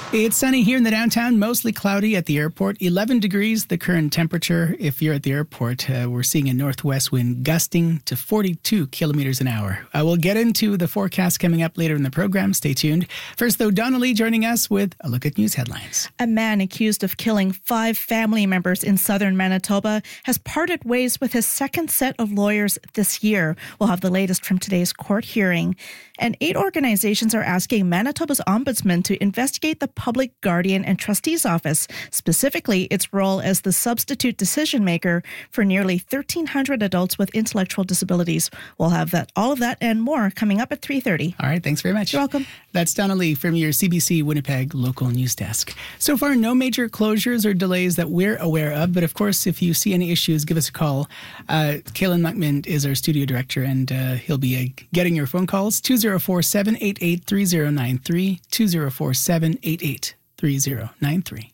It's sunny here in the downtown, mostly cloudy at the airport. 11 degrees, the current temperature. If you're at the airport, we're seeing a northwest wind gusting to 42 kilometers an hour. We'll get into the forecast coming up later in the program. Stay tuned. First, though, Donna Lee joining us with a look at news headlines. A man accused of killing 5 family members in southern Manitoba has parted ways with his second set of lawyers this year. We'll have the latest from today's court hearing. And 8 organizations are asking Manitoba's ombudsman to investigate the Public Guardian and Trustees Office, specifically its role as the substitute decision maker for nearly 1,300 adults with intellectual disabilities. We'll have all of that and more coming up at 3:30. All right, thanks very much. You're welcome. That's Donna Lee from your CBC Winnipeg local news desk. So far, no major closures or delays that we're aware of, but of course, if you see any issues, give us a call. Kalen Muckman is our studio director, and he'll be getting your phone calls. 204-788-3093, 204-788-3093.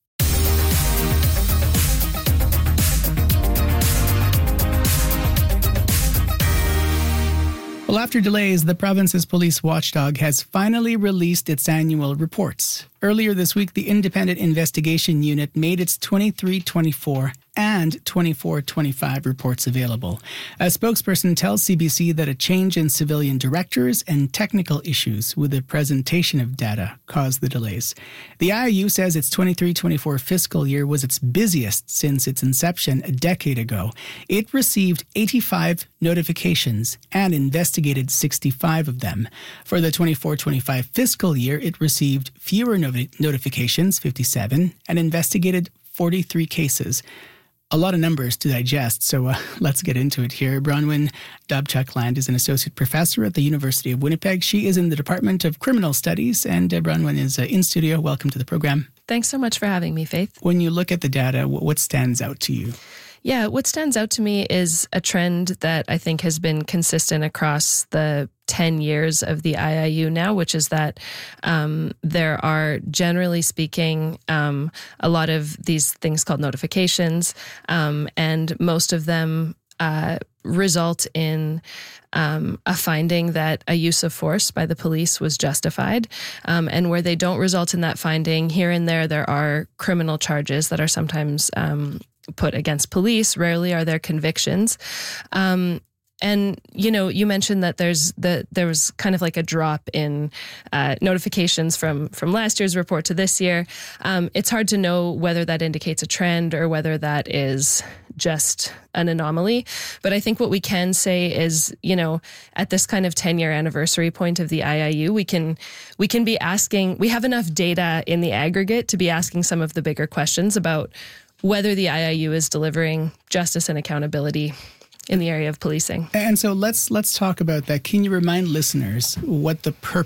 Well, after delays, the province's police watchdog has finally released its annual reports. Earlier this week, the Independent Investigation Unit made its 23-24 and 24-25 reports available. A spokesperson tells CBC that a change in civilian directors and technical issues with the presentation of data caused the delays. The IIU says its 23-24 fiscal year was its busiest since its inception a decade ago. It received 85 notifications and investigated 65 of them. For the 24-25 fiscal year, it received fewer notifications, 57, and investigated 43 cases. A lot of numbers to digest, so let's get into it here. Bronwyn Dobchuk-Land is an associate professor at the University of Winnipeg. She is in the Department of Criminal Studies, and Bronwyn is in studio. Welcome to the program. Thanks so much for having me, Faith. When you look at the data, what stands out to you? Yeah, what stands out to me is a trend that I think has been consistent across the 10 years of the IIU now, which is that there are, generally speaking, a lot of these things called notifications, and most of them result in a finding that a use of force by the police was justified. And where they don't result in that finding, here and there are criminal charges that are sometimes put against police. Rarely are there convictions. And, you know, you mentioned that there was kind of like a drop in notifications from last year's report to this year. It's hard to know whether that indicates a trend or whether that is just an anomaly. But I think what we can say is, you know, at this kind of 10-year anniversary point of the IIU, we can be asking, we have enough data in the aggregate to be asking some of the bigger questions about whether the IIU is delivering justice and accountability in the area of policing. And so let's talk about that. Can you remind listeners what the